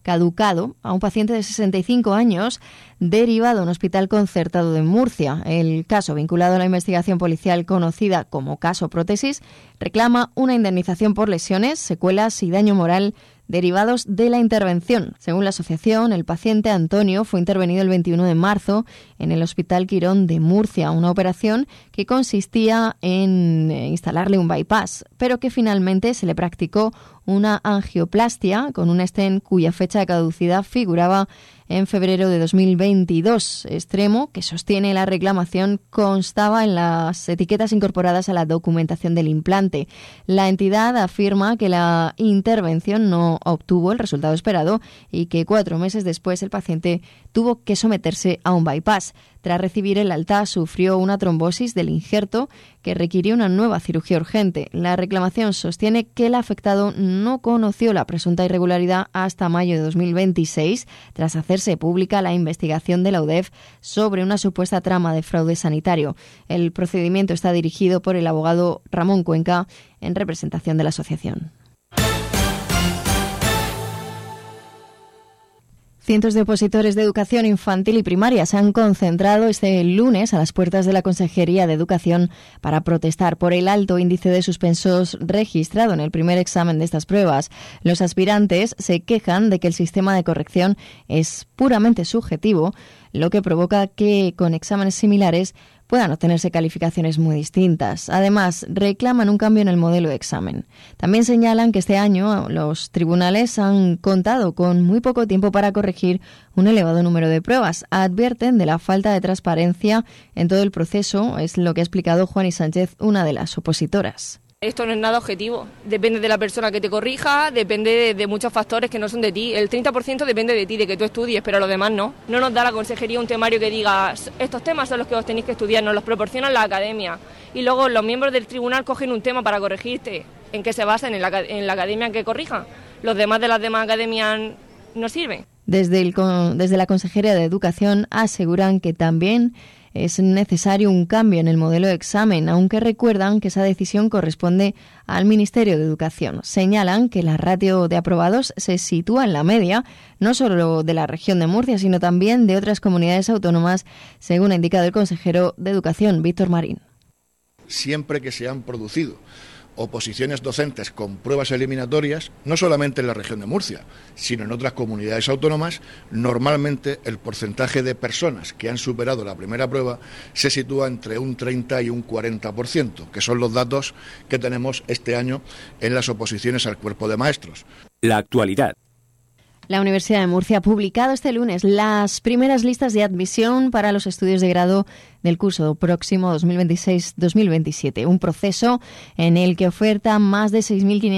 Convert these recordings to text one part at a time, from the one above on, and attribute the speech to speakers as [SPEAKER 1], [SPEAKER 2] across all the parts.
[SPEAKER 1] caducado a un paciente de 65 años derivado a un hospital concertado de Murcia. El caso, vinculado a la investigación policial conocida como caso Prótesis, reclama una indemnización por lesiones, secuelas y daño moral derivados de la intervención. Según la asociación, el paciente Antonio fue intervenido el 21 de marzo en el Hospital Quirón de Murcia, una operación que consistía en instalarle un bypass, pero que finalmente se le practicó una angioplastia con un stent cuya fecha de caducidad figuraba en febrero de 2022. Extremo que sostiene la reclamación constaba en las etiquetas incorporadas a la documentación del implante. La entidad afirma que la intervención no obtuvo el resultado esperado y que 4 meses después el paciente tuvo que someterse a un bypass. Tras recibir el alta, sufrió una trombosis del injerto que requirió una nueva cirugía urgente. La reclamación sostiene que el afectado no conoció la presunta irregularidad hasta mayo de 2026, tras hacerse pública la investigación de la UDEF sobre una supuesta trama de fraude sanitario. El procedimiento está dirigido por el abogado Ramón Cuenca, en representación de la asociación. Cientos de opositores de educación infantil y primaria se han concentrado este lunes a las puertas de la Consejería de Educación para protestar por el alto índice de suspensos registrado en el primer examen de estas pruebas. Los aspirantes se quejan de que el sistema de corrección es puramente subjetivo, lo que provoca que con exámenes similares puedan obtenerse calificaciones muy distintas. Además, reclaman un cambio en el modelo de examen. También señalan que este año los tribunales han contado con muy poco tiempo para corregir un elevado número de pruebas. Advierten de la falta de transparencia en todo el proceso, es lo que ha explicado Juani Sánchez, una de las opositoras.
[SPEAKER 2] Esto no es nada objetivo, depende de la persona que te corrija, depende de muchos factores que no son de ti. El 30% depende de ti, de que tú estudies, pero los demás no. No nos da la consejería un temario que diga estos temas son los que os tenéis que estudiar, nos los proporciona la academia. Y luego los miembros del tribunal cogen un tema para corregirte. ¿En qué se basan? En la academia en que corrija. Los demás de las demás academias no sirven.
[SPEAKER 1] Desde la Consejería de Educación aseguran que también es necesario un cambio en el modelo de examen, aunque recuerdan que esa decisión corresponde al Ministerio de Educación. Señalan que la ratio de aprobados se sitúa en la media, no solo de la región de Murcia, sino también de otras comunidades autónomas, según ha indicado el consejero de Educación, Víctor Marín.
[SPEAKER 3] Siempre que se han producido oposiciones docentes con pruebas eliminatorias, no solamente en la región de Murcia, sino en otras comunidades autónomas, normalmente el porcentaje de personas que han superado la primera prueba se sitúa entre un 30 y un 40%, que son los datos que tenemos este año en las oposiciones al cuerpo de maestros.
[SPEAKER 4] La actualidad.
[SPEAKER 1] La Universidad de Murcia ha publicado este lunes las primeras listas de admisión para los estudios de grado del curso próximo 2026-2027, un proceso en el que oferta más de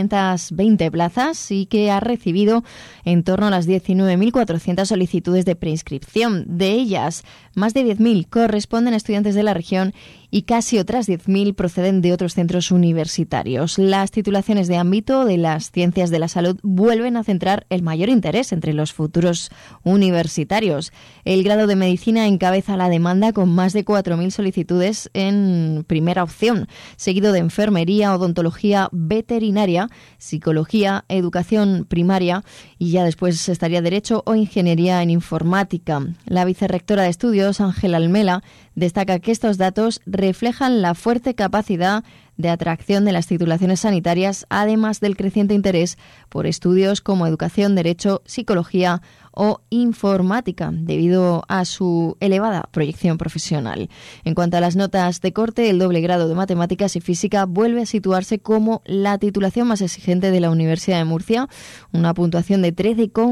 [SPEAKER 1] 6.520 plazas y que ha recibido en torno a las 19.400 solicitudes de preinscripción. De ellas, más de 10.000 corresponden a estudiantes de la región y casi otras 10.000 proceden de otros centros universitarios. Las titulaciones de ámbito de las ciencias de la salud vuelven a centrar el mayor interés entre los futuros universitarios. El grado de medicina encabeza la demanda con más de 4.000 solicitudes en primera opción, seguido de enfermería, odontología, veterinaria, psicología, educación primaria y ya después estaría derecho o ingeniería en informática. La vicerrectora de estudios, Ángela Almela, destaca que estos datos reflejan la fuerte capacidad de atracción de las titulaciones sanitarias, además del creciente interés por estudios como educación, derecho, psicología o informática, debido a su elevada proyección profesional. En cuanto a las notas de corte, el doble grado de matemáticas y física vuelve a situarse como la titulación más exigente de la Universidad de Murcia, una puntuación de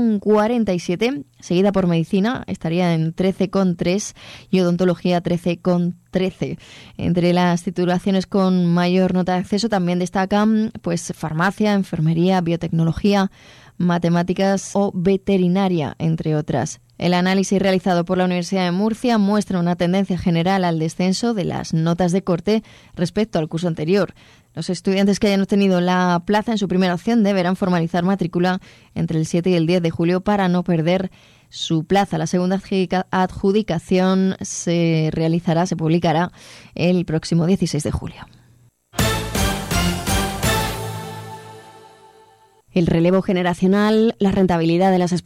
[SPEAKER 1] 13,47, seguida por medicina, estaría en 13,3 y odontología 13,13. Entre las titulaciones con mayor nota de acceso también destacan farmacia, enfermería, biotecnología, matemáticas o veterinaria, entre otras. El análisis realizado por la Universidad de Murcia muestra una tendencia general al descenso de las notas de corte respecto al curso anterior. Los estudiantes que hayan obtenido la plaza en su primera opción deberán formalizar matrícula entre el 7 y el 10 de julio para no perder su plaza. La segunda adjudicación se publicará el próximo 16 de julio. El relevo generacional, la rentabilidad de las